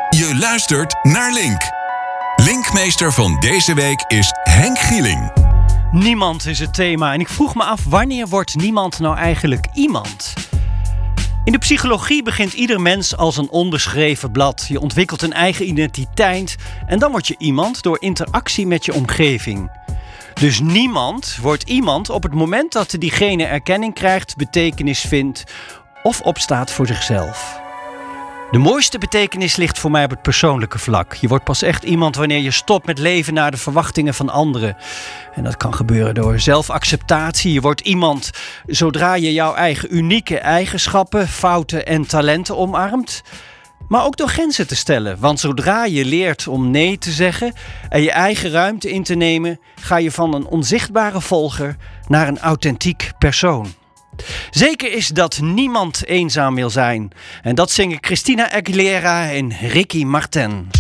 Je luistert naar Link. Linkmeester van deze week is Henk Gieling. Niemand is het thema en ik vroeg me af, wanneer wordt niemand nou eigenlijk iemand? In de psychologie begint ieder mens als een onbeschreven blad. Je ontwikkelt een eigen identiteit en dan word je iemand door interactie met je omgeving. Dus niemand wordt iemand op het moment dat diegene erkenning krijgt, betekenis vindt of opstaat voor zichzelf. De mooiste betekenis ligt voor mij op het persoonlijke vlak. Je wordt pas echt iemand wanneer je stopt met leven naar de verwachtingen van anderen. En dat kan gebeuren door zelfacceptatie. Je wordt iemand zodra je jouw eigen unieke eigenschappen, fouten en talenten omarmt. Maar ook door grenzen te stellen. Want zodra je leert om nee te zeggen en je eigen ruimte in te nemen, ga je van een onzichtbare volger naar een authentiek persoon. Zeker is dat niemand eenzaam wil zijn. En dat zingen Christina Aguilera en Ricky Martin.